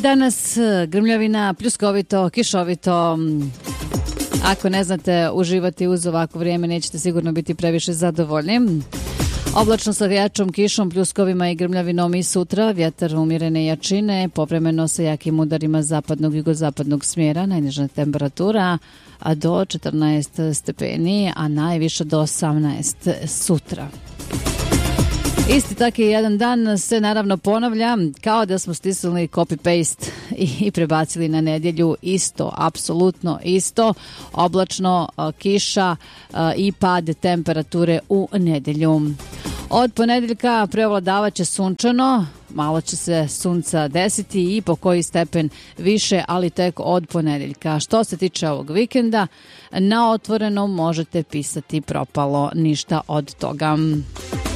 Danas grmljavina, pljuskovito, kišovito. Ako ne znate uživati uz ovako vrijeme, nećete sigurno biti previše zadovoljni. Oblačno sa jačom kišom, pljuskovima i grmljavinom i sutra, vjetar umjerene jačine, povremeno sa jakim udarima zapadnog i jugozapadnog smjera, najniža temperatura do 14 stepeni, a najviše do 18 sutra. Isti taki jedan dan se naravno ponavlja, kao da smo stisnuli copy-paste i prebacili na nedjelju isto, apsolutno isto, oblačno, kiša i pad temperature u nedjelju. Od ponedjeljka prevladavat će sunčano, malo će se sunca desiti i po koji stepen više, ali tek od ponedjeljka. Što se tiče ovog vikenda, na otvorenom možete pisati propalo, ništa od toga.